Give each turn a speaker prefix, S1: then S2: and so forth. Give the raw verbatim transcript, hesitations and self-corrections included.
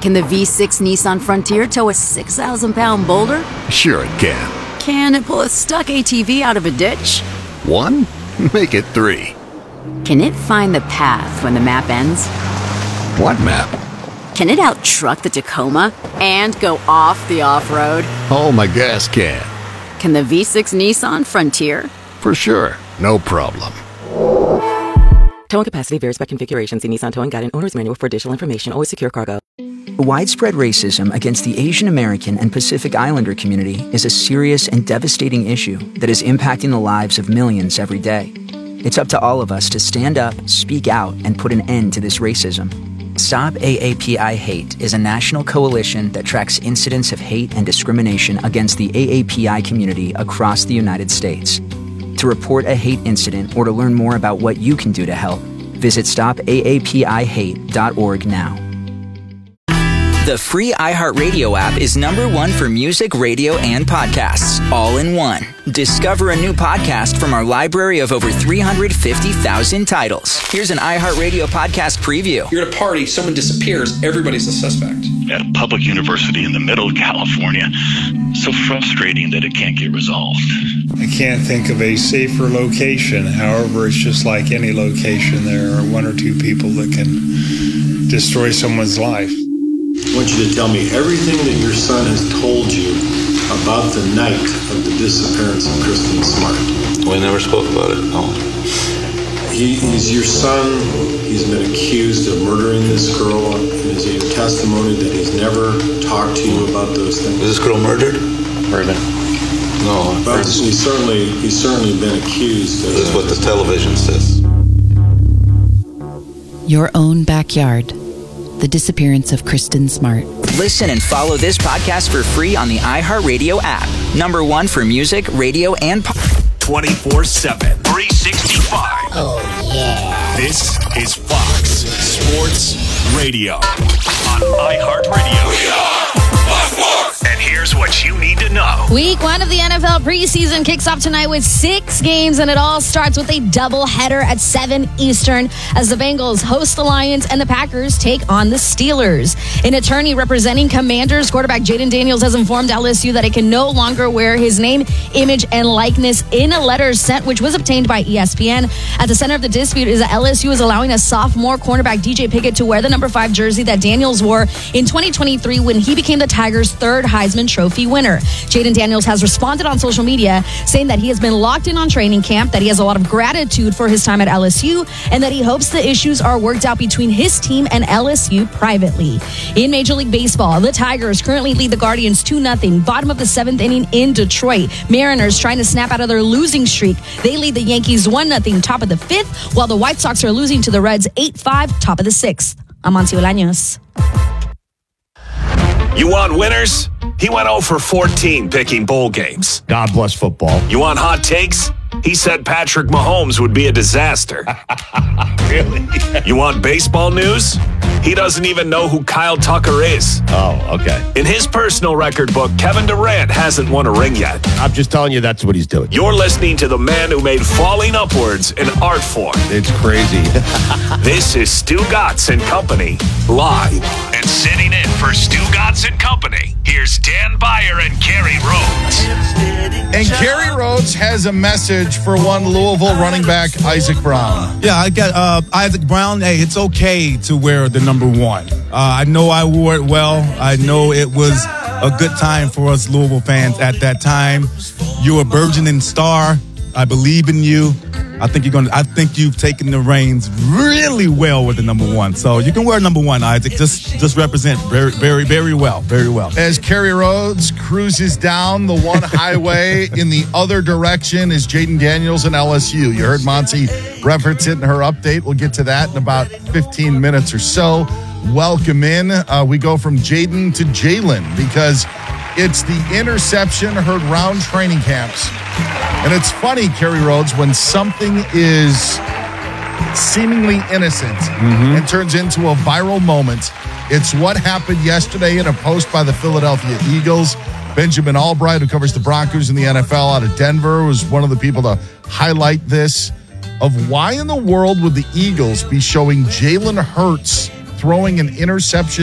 S1: Can the V six Nissan Frontier tow a six thousand pound boulder?
S2: Sure it can.
S1: Can it pull a stuck A T V out of a ditch?
S2: One? Make it three.
S1: Can it find the path when the map ends?
S2: What map?
S1: Can it out-truck the Tacoma and go off the off-road?
S2: Oh, my gas can.
S1: Can the V six Nissan Frontier?
S2: For sure. No problem.
S3: Towing capacity varies by configuration. See Nissan Towing Guide and Owner's Manual for additional information. Always secure cargo.
S4: Widespread racism against the Asian American and Pacific Islander community is a serious and devastating issue that is impacting the lives of millions every day. It's up to all of us to stand up, speak out, and put an end to this racism. Stop A A P I Hate is a national coalition that tracks incidents of hate and discrimination against the A A P I community across the United States. To report a hate incident or to learn more about what you can do to help, visit stop A A P I hate dot org now.
S5: The free iHeartRadio app is number one for music, radio, and podcasts, all in one. Discover a new podcast from our library of over three hundred fifty thousand titles. Here's an iHeartRadio podcast preview.
S6: You're at a party, someone disappears, everybody's a suspect.
S7: At a public university in the middle of California, so frustrating that it can't get resolved.
S8: I can't think of a safer location. However, it's just like any location. There are one or two people that can destroy someone's life.
S9: I want you to tell me everything that your son has told you about the night of the disappearance of Kristen Smart.
S10: We never spoke about it, no.
S9: He, he's your son. He's been accused of murdering this girl. And is it your testimony that he's never talked to you about those things?
S10: Is this girl murdered?
S9: Murdered.
S10: No.
S9: But he's certainly, he's certainly been accused. Of,
S10: this is what the television says.
S11: Your own backyard. The disappearance of Kristen Smart.
S5: Listen and follow this podcast for free on the iHeartRadio app. Number one for music, radio, and po-
S12: twenty-four seven, three sixty-five.
S13: Oh, yeah.
S12: This is Fox Sports Radio on iHeartRadio. We are Fox Sports. And here's what you need to know.
S14: Week one of the N F L preseason kicks off tonight with six games, and it all starts with a doubleheader at seven Eastern as the Bengals host the Lions and the Packers take on the Steelers. An attorney representing Commanders quarterback Jaden Daniels has informed L S U that it can no longer wear his name, image, and likeness in a letter sent, which was obtained by E S P N. At the center of the dispute is that L S U is allowing a sophomore cornerback D J Pickett to wear the number five jersey that Daniels wore in twenty twenty-three when he became the Tigers' third Heisman Trophy winner. Jaden Daniels has responded on social media saying that he has been locked in on training camp, that he has a lot of gratitude for his time at L S U, and that he hopes the issues are worked out between his team and L S U privately. In Major League Baseball, the Tigers currently lead the Guardians two nothing, bottom of the seventh inning in Detroit. Mariners trying to snap out of their losing streak. They lead the Yankees one nothing, top of the fifth, while the White Sox are losing to the Reds eight five, top of the sixth. I'm Amancio Bolaños.
S12: You want winners? He went oh for fourteen picking bowl games.
S15: God bless football.
S12: You want hot takes? He said Patrick Mahomes would be a disaster.
S15: Really?
S12: You want baseball news? He doesn't even know who Kyle Tucker is.
S15: Oh, okay.
S12: In his personal record book, Kevin Durant hasn't won a ring yet.
S15: I'm just telling you that's what he's doing.
S12: You're listening to the man who made falling upwards an art form.
S15: It's crazy.
S12: This is Stu Gatz and Company, live. And sitting in for Stu Gatz and Company, here's Dan Beyer and Kerry Rhodes.
S16: And Kerry Rhodes has a message for one Louisville running back, Isaac Brown.
S17: Yeah, I got uh, Isaac Brown. Hey, it's okay to wear the number one. Uh, I know I wore it well. I know it was a good time for us Louisville fans at that time. You're a burgeoning star. I believe in you. I think you're going to, I think you've taken the reins really well with the number one. So you can wear number one, Isaac. Just just represent very, very, very well. Very well.
S16: As Kerry Rhodes cruises down the one highway in the other direction is Jaden Daniels and L S U. You heard Monty reference it in her update. We'll get to that in about fifteen minutes or so. Welcome in. Uh, we go from Jaden to Jalen because it's the interception heard round training camps. And it's funny, Kerry Rhodes, when something is seemingly innocent mm-hmm. and turns into a viral moment. It's what happened yesterday in a post by the Philadelphia Eagles. Benjamin Albright, who covers the Broncos in the N F L out of Denver, was one of the people to highlight this, of why in the world would the Eagles be showing Jalen Hurts throwing an interception